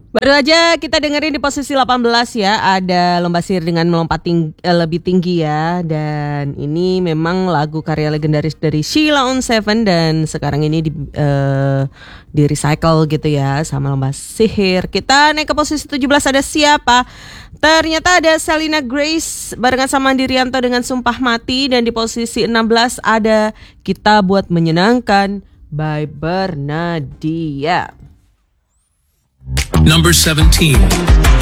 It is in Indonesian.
Baru aja kita dengerin di posisi 18 ya, ada Lomba Sihir dengan Melompat Lebih Tinggi ya. Dan ini memang lagu karya legendaris dari Sheila on 7 dan sekarang ini di recycle gitu ya sama Lomba Sihir. Kita naik ke posisi 17, ada siapa? Ternyata ada Selena Grace barengan sama Andirianto dengan Sumpah Mati. Dan di posisi 16 ada Kita Buat Menyenangkan by Bernadia. Number 17.